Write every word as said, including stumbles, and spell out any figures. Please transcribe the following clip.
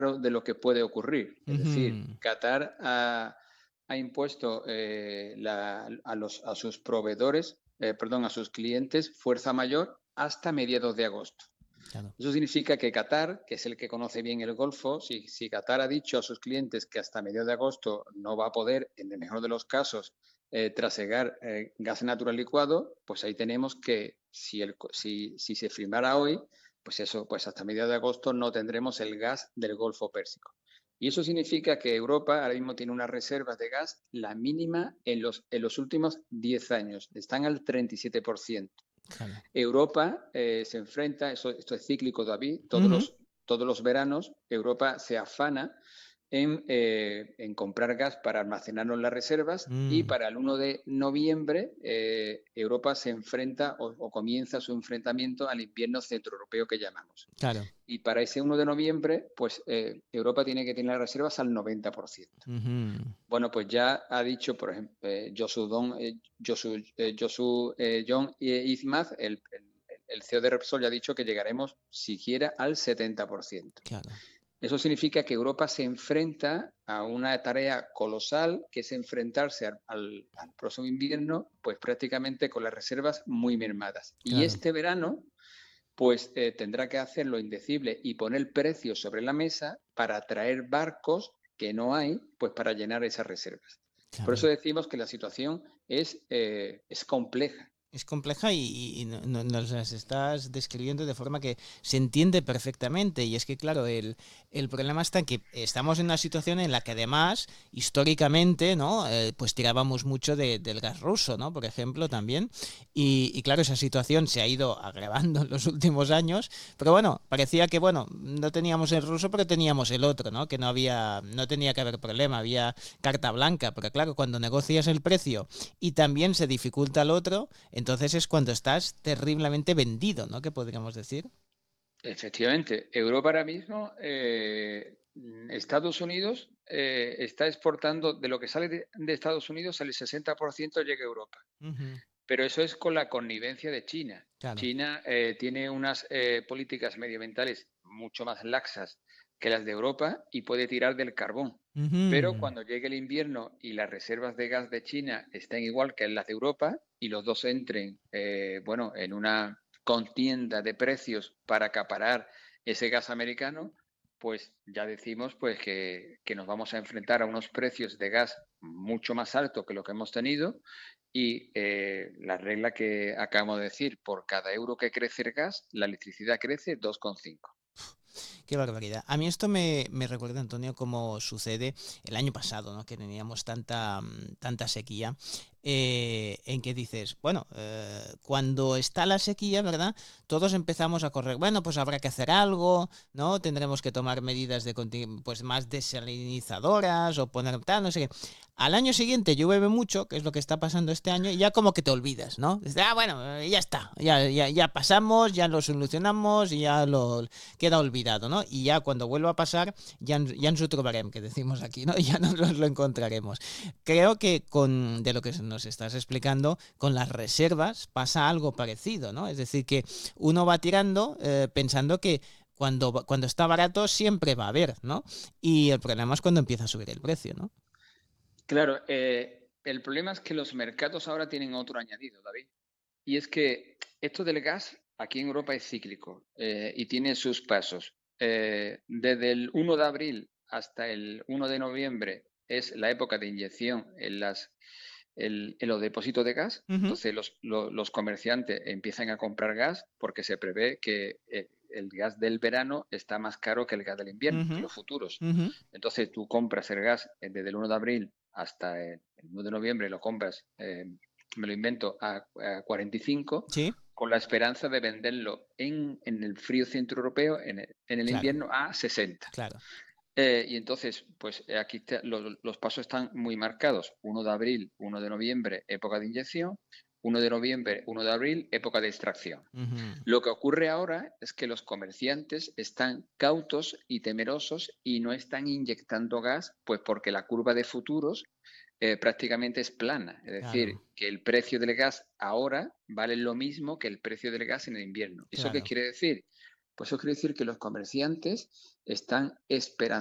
de lo que puede ocurrir. Es decir, Ujú. Qatar ha, ha impuesto eh, la- a, los, a sus proveedores, eh, perdón, a sus clientes fuerza mayor hasta mediados de agosto. Claro. Eso significa que Qatar, que es el que conoce bien el Golfo, si, si Qatar ha dicho a sus clientes que hasta mediados de agosto no va a poder, en el mejor de los casos, eh, trasegar eh, gas natural licuado, pues ahí tenemos que si, el, si, si se firmara hoy, pues eso, pues hasta mediados de agosto no tendremos el gas del Golfo Pérsico. Y eso significa que Europa ahora mismo tiene unas reservas de gas, la mínima en los, en los últimos diez años, están al treinta y siete por ciento. Claro. Europa eh, se enfrenta, eso, esto es cíclico, David, todos Ujú. los, todos los veranos Europa se afana en, eh, en comprar gas para almacenarlo en las reservas y Mm, para el uno de noviembre eh, Europa se enfrenta o, o comienza su enfrentamiento al invierno centroeuropeo que llamamos. claro. Y para ese uno de noviembre, pues eh, Europa tiene que tener las reservas al noventa por ciento. Ujú. Bueno, pues ya ha dicho, por ejemplo, eh, Josu, Don, eh, Josu, eh, Josu eh, John Ismaz, el, el, el C E O de Repsol, ya ha dicho que llegaremos siquiera al setenta por ciento. Claro. Eso significa que Europa se enfrenta a una tarea colosal, que es enfrentarse al, al, al próximo invierno, pues prácticamente con las reservas muy mermadas. Y Claro. este verano, pues eh, tendrá que hacer lo indecible y poner precios sobre la mesa para atraer barcos que no hay, pues para llenar esas reservas. Por Claro. eso decimos que la situación es, eh, es compleja. Es compleja y, y no- no- nos las estás describiendo de forma que se entiende perfectamente. Y es que, claro, el, el problema está en que estamos en una situación en la que además, históricamente, ¿no? Eh, pues tirábamos mucho de- del gas ruso, ¿no? Por ejemplo, también. Y, y claro, esa situación se ha ido agravando en los últimos años. Pero bueno, parecía que, bueno, no teníamos el ruso, pero teníamos el otro, ¿no? Que no había, no tenía que haber problema, había carta blanca. Pero claro, cuando negocias el precio y también se dificulta el otro, entonces es cuando estás terriblemente vendido, ¿no? ¿Qué podríamos decir? Efectivamente, Europa ahora mismo, eh, Estados Unidos eh, está exportando, de lo que sale de, de Estados Unidos, el sesenta por ciento llega a Europa. Ujú. Pero eso es con la connivencia de China. Claro. China eh, tiene unas eh, políticas medioambientales mucho más laxas que las de Europa y puede tirar del carbón. Pero Ujú. cuando llegue el invierno y las reservas de gas de China estén igual que las de Europa y los dos entren, eh, bueno, en una contienda de precios para acaparar ese gas americano, pues ya decimos pues que, que nos vamos a enfrentar a unos precios de gas mucho más altos que lo que hemos tenido y eh, la regla que acabamos de decir, por cada euro que crece el gas, la electricidad crece dos coma cinco. Qué barbaridad. A mí esto me, me recuerda, Antonio, como sucede el año pasado, ¿no? Que teníamos tanta, mm, tanta sequía, eh, en que dices, bueno, eh, cuando está la sequía, ¿verdad? Todos empezamos a correr, bueno, pues habrá que hacer algo, ¿no? Tendremos que tomar medidas de conti- pues más desalinizadoras o poner tal, no sé qué. Al año siguiente llueve mucho, que es lo que está pasando este año, y ya como que te olvidas, ¿no? Dices, ah, bueno, eh, ya está, ya, ya, ya pasamos, ya lo solucionamos y ya lo queda olvidado, ¿no? Y ya cuando vuelva a pasar, ya, ya ens ho trobarem, que decimos aquí, ¿no? Ya nos lo encontraremos. Creo que con de lo que nos estás explicando, con las reservas pasa algo parecido, ¿no? Es decir, que uno va tirando eh, pensando que cuando, cuando está barato siempre va a haber, ¿no? Y el problema es cuando empieza a subir el precio, ¿no? Claro, eh, el problema es que los mercados ahora tienen otro añadido, David. Y es que esto del gas aquí en Europa es cíclico eh, y tiene sus pasos. Eh, desde el uno de abril hasta el uno de noviembre es la época de inyección en, las, en, en los depósitos de gas. Uh -huh. Entonces los, los, los, comerciantes empiezan a comprar gas porque se prevé que eh, el gas del verano está más caro que el gas del Uh invierno, que -huh. los futuros. Uh -huh. Entonces tú compras el gas desde el uno de abril hasta el uno de noviembre, lo compras, eh, me lo invento, a, a cuarenta y cinco, Sí, con la esperanza de venderlo en, en el frío centro europeo, en el, en el claro, invierno, a sesenta. claro. Eh, y entonces, pues aquí te, lo, los pasos están muy marcados. uno de abril, uno de noviembre, época de inyección. uno de noviembre, uno de abril, época de extracción. Uh -huh. Lo que ocurre ahora es que los comerciantes están cautos y temerosos y no están inyectando gas, pues porque la curva de futuros eh, prácticamente es plana. Es Claro, decir, que el precio del gas ahora vale lo mismo que el precio del gas en el invierno. ¿Eso qué claro. quiere decir? Pues eso quiere decir que los comerciantes están esperando